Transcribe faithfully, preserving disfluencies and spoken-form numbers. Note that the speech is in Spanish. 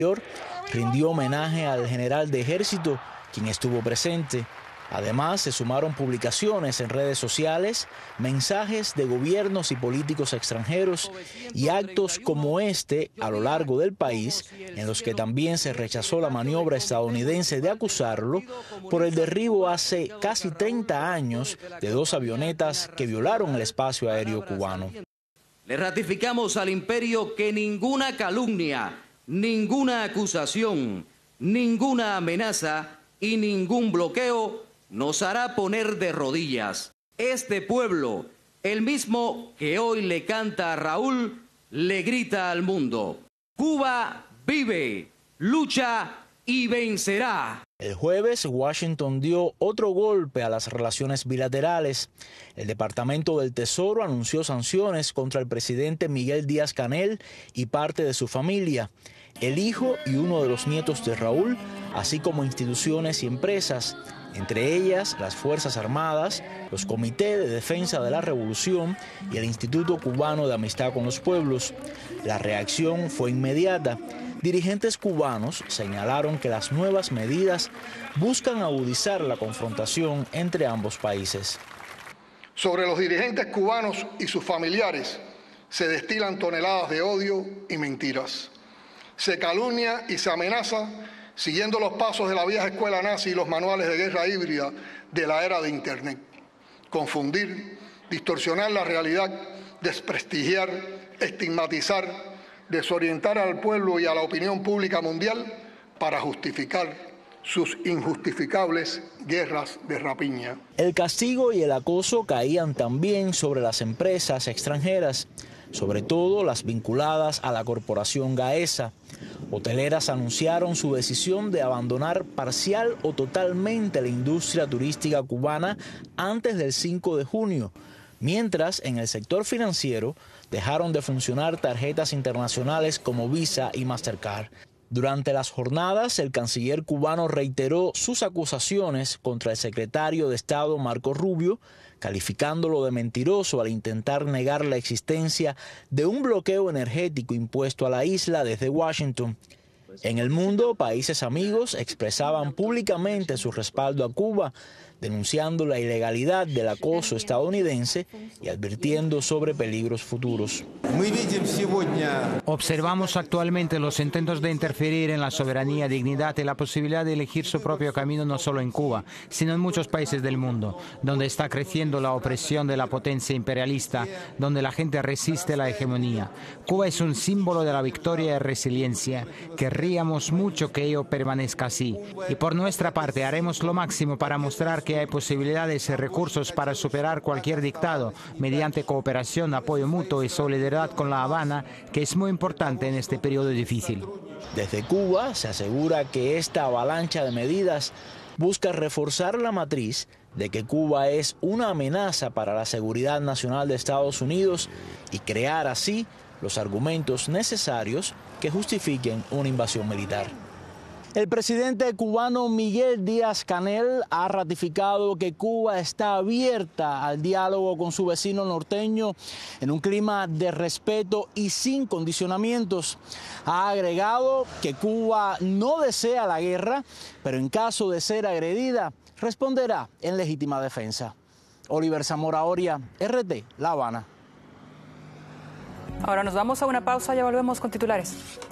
rindió homenaje al general de ejército, quien estuvo presente. Además, se sumaron publicaciones en redes sociales, mensajes de gobiernos y políticos extranjeros y actos como este a lo largo del país, en los que también se rechazó la maniobra estadounidense de acusarlo por el derribo hace casi treinta años de dos avionetas que violaron el espacio aéreo cubano. Le ratificamos al imperio que ninguna calumnia, ninguna acusación, ninguna amenaza y ningún bloqueo nos hará poner de rodillas. Este pueblo, el mismo que hoy le canta a Raúl, le grita al mundo: Cuba vive, lucha y vencerá. El jueves, Washington dio otro golpe a las relaciones bilaterales. El Departamento del Tesoro anunció sanciones contra el presidente Miguel Díaz-Canel y parte de su familia, el hijo y uno de los nietos de Raúl, así como instituciones y empresas, entre ellas las Fuerzas Armadas, los Comités de Defensa de la Revolución y el Instituto Cubano de Amistad con los Pueblos. La reacción fue inmediata. Dirigentes cubanos señalaron que las nuevas medidas buscan agudizar la confrontación entre ambos países. Sobre los dirigentes cubanos y sus familiares se destilan toneladas de odio y mentiras. Se calumnia y se amenaza siguiendo los pasos de la vieja escuela nazi y los manuales de guerra híbrida de la era de Internet. Confundir, distorsionar la realidad, desprestigiar, estigmatizar, desorientar al pueblo y a la opinión pública mundial para justificar sus injustificables guerras de rapiña. El castigo y el acoso caían también sobre las empresas extranjeras, sobre todo las vinculadas a la corporación Gaesa. Hoteleras anunciaron su decisión de abandonar parcial o totalmente la industria turística cubana antes del cinco de junio, mientras en el sector financiero dejaron de funcionar tarjetas internacionales como Visa y Mastercard. Durante las jornadas, el canciller cubano reiteró sus acusaciones contra el secretario de Estado Marco Rubio, calificándolo de mentiroso al intentar negar la existencia de un bloqueo energético impuesto a la isla desde Washington. En el mundo, países amigos expresaban públicamente su respaldo a Cuba, denunciando la ilegalidad del acoso estadounidense y advirtiendo sobre peligros futuros. Observamos actualmente los intentos de interferir en la soberanía, dignidad y la posibilidad de elegir su propio camino no solo en Cuba, sino en muchos países del mundo, donde está creciendo la opresión de la potencia imperialista, donde la gente resiste la hegemonía. Cuba es un símbolo de la victoria y resiliencia. Querríamos mucho que ello permanezca así. Y por nuestra parte haremos lo máximo para mostrar que hay posibilidades y recursos para superar cualquier dictado mediante cooperación, apoyo mutuo y solidaridad con La Habana, que es muy importante en este periodo difícil. Desde Cuba se asegura que esta avalancha de medidas busca reforzar la matriz de que Cuba es una amenaza para la seguridad nacional de Estados Unidos y crear así los argumentos necesarios que justifiquen una invasión militar. El presidente cubano Miguel Díaz-Canel ha ratificado que Cuba está abierta al diálogo con su vecino norteño en un clima de respeto y sin condicionamientos. Ha agregado que Cuba no desea la guerra, pero en caso de ser agredida, responderá en legítima defensa. Oliver Zamora Oria, R T, La Habana. Ahora nos vamos a una pausa, ya volvemos con titulares.